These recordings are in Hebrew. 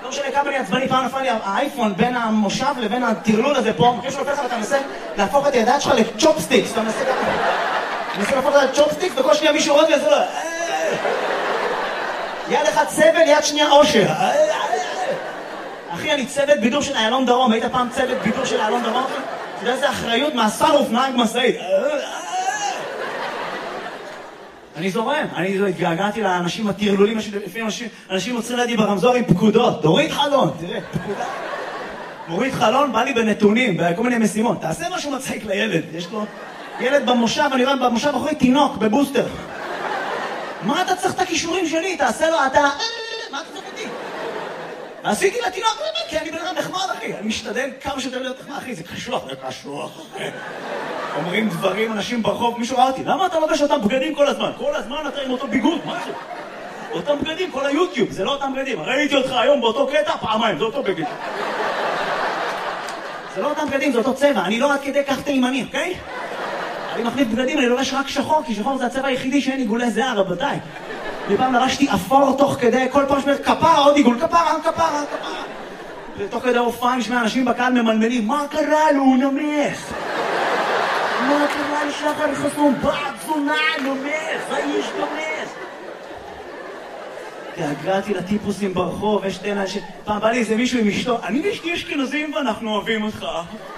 לא משנה כמה אני עצבני, פעם נפל לי האייפון בין המושב לבין הטרלול הזה פה, אחרי שהוא הופך לך, אתה מנסה להפוך את הידיים שלך לצ'ופסטיקס, אתה מנסה להפוך את הצ'ופסטיקס, וכל שנייה מישהו רואה וזה לא... יד אחד סבל, יד שנייה אושר. אחי, אני צוות בידור של איילון דרום, היית פעם צוות בידור של איילון דרום? אתה יודע איזה אחריות מהסרוף נהג משאית. אני זורם, אני התגעגעתי לאנשים הטרלולים, לפעמים אנשים עוצרים לידי ברמזור עם פקודות. תוריד חלון, תראה, פקודה. מוריד חלון, בא לי בנתונים, בכל מיני משימות. תעשה משהו מצחיק לילד, יש לו ילד במושב, אני רואה במושב אחרי תינוק, בבוסטר. מה אתה צריך את הכישורים שלי? תעשה לו, אתה... מה אתה צריך אותי? עשיתי לתינוק, כי אני בן אדם נחמד, אחי. אני משתדל כמה שיותר להיות נחמד, אחי, זה קשוח, אחי. אומרים דברים, אנשים ברחוב, מישהו ראה אותי, למה אתה לובש אותם בגדים כל הזמן? כל הזמן אתה עם אותו ביגוד, מה זה? אותם בגדים, כל היוטיוב, זה לא אותם בגדים. ראיתי אותך היום באותו קטע, פעמיים, זה אותו בגד. זה לא אותם בגדים, זה אותו צבע. אני לא עד כדי כך תימני, אוקיי? אני מחליף בגדים, אני לובש רק שחור, כי שחור זה הצבע היחידי שאין עיגולי זהה, רבותיי. פעם לבשתי אפור תוך כדי, כל פעם שמר כפרה, עוד עיגול, כפרה. ותוך כדי הופעה נשמע אנשים בקהל ממלמלים, מה קרה לו, הוא נמס? מה קרה לשחר חסום? בעד זונה, נמס, האיש נמס. התגעגעתי לטיפוסים ברחוב, יש תנא פעם בא לי איזה מישהו עם אשתו, אני ואשתי אשכנזים ואנחנו אוהבים אותך.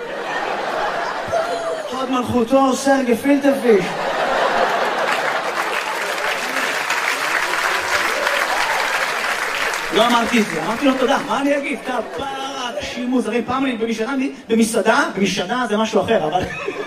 עוד מלכותו, סרגי פילטרפיש. לא אמרתי את זה, אמרתי לו תודה, מה אני אגיד? כפרה, אנשים מוזרים, פעם אני במסעדה זה משהו אחר, אבל...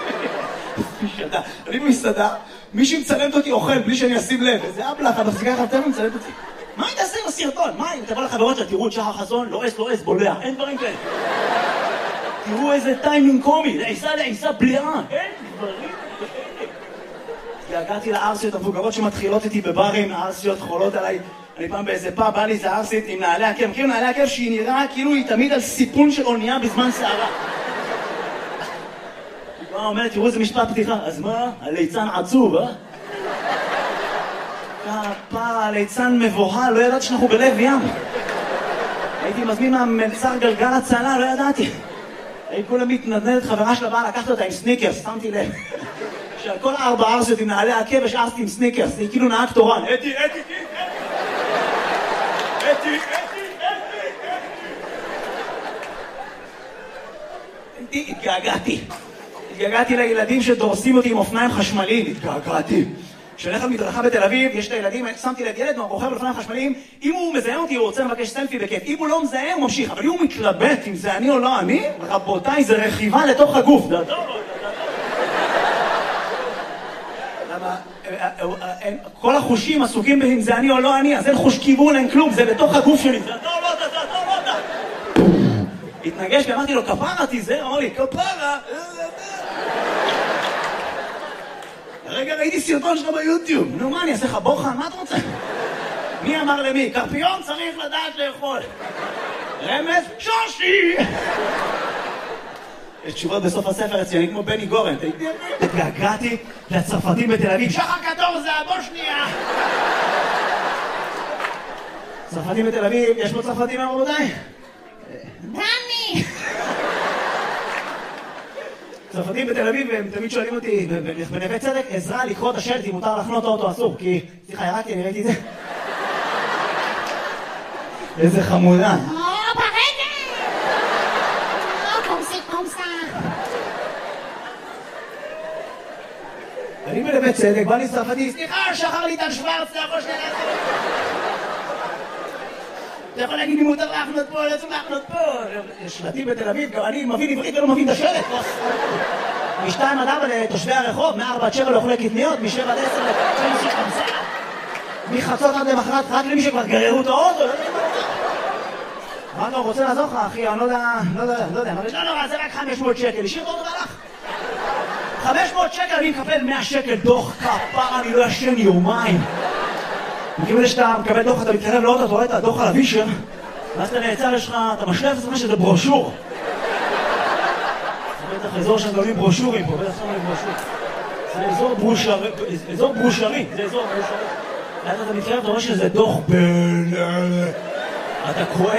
אני במסעדה, מישהי מצלמת אותי אוכל בלי שאני אשים לב, איזה אבלח, את מפסיקה לך טבע מצלמת אותי. מה היא תעשה עם הסרטון? מה היא? תבוא לחברות שלה, תראו את שחר חסון, לא אס, בולע, אין דברים כאלה. תראו איזה טיימינג קומי, לעיסה בליעה, אין דברים כאלה. הגעתי לארסיות המבוגרות שמתחילות איתי בברים, הארסיות חולות עליי. אני פעם באיזה פאב, בא לי איזה ארסית עם נעלי עקב. מכירים נעלי עקב שהיא נראה כאילו היא תמיד על סיפון של אונייה בזמן שערה. היא אומרת, תראו איזה משפט פתיחה. אז מה? הליצן עצוב, כפרה, הליצן מבוהל, לא ידעתי שאנחנו בלב ים. הייתי מזמין מהמלצר גלגל הצלה, לא ידעתי. הייתי כולה מתנדנדת, חברה שלה באה, לקחת אותה עם סניקרס, שמתי לב. שעל כל 4 ארסיות עם נעלי עקב השארתי עם סניקרס, היא כאילו נהג תורן. אתי. התגעגעתי לילדים שדורסים אותי עם אופניים חשמליים, התגעגעתי. כשהולך על מדרכה בתל אביב, יש את הילדים, שמתי לב ילד רוכב על אופניים חשמליים, אם הוא מזהה אותי הוא רוצה לבקש סלפי בכיף, אם הוא לא מזהה הוא ממשיך, אבל אם הוא מתלבט אם זה אני או לא אני, רבותיי, זה רכיבה לתוך הגוף. כל החושים עסוקים אם זה אני או לא אני, אז אין חוש כיוון, אין כלום, זה בתוך הגוף שלי. זה לא. התנגש ואמרתי לו, כפרה תיזהר, אמר לי, כפרה. רגע, ראיתי סרטון שלך ביוטיוב. נו, מה, אני אעשה לך בוחן? מה אתה רוצה? מי אמר למי? קרפיון צריך לדעת לאכול. רמז, שושי! יש תשובות בסוף הספר אצלי, אני כמו בני גורן. התגעגעתי לצרפתים בתל אביב. שחר קטור זה הבושניה! צרפתים בתל אביב, יש פה צרפתים רבותיי? דני! צרפתים בתל אביב, הם תמיד שואלים אותי בנווה צדק, עזרה לקרוא את השלט אם מותר לחנות האוטו אסור, כי... סליחה, ירדתי, אני ראיתי את זה. איזה חמודה. אני בנווה צדק, בא לי צרפתי, סליחה, שחר ליטל שוורץ, אתה יכול שנייה לעשות. אתה יכול להגיד לי מותר להחנות פה, לא צריך להחנות פה. יש שלטים בתל אביב, גם אני מבין עברית ולא מבין את השלט. מ-2 עד 4 לתושבי הרחוב, מ-4 עד 7 לאוכלי קטניות, מ-7 עד 10 לתושבי חמסה. מחצות עד למחרת, רק למי שכבר גררו את האוטו. מה אתה רוצה לעזור לך, אחי? אני לא יודע. לא, זה רק 500 שקל. השאיר את האוטו והלך. 500 שקל, אני מקבל 100 שקל דוח כפרה, אני לא ישן יומיים. מכיוון שאתה מקבל דוח, אתה מתקרב לאוטו, אתה רואה את הדוח על הווישר, ואז אתה נעצר, יש לך, אתה משלף את זה שזה ברושור. זה בטח אזור שהם גולים ברושורים פה, בטח שמים ברושור. זה אזור ברושרי, זה אזור ברושרי. ואז אתה מתקרב, אתה רואה שזה דוח אתה קורא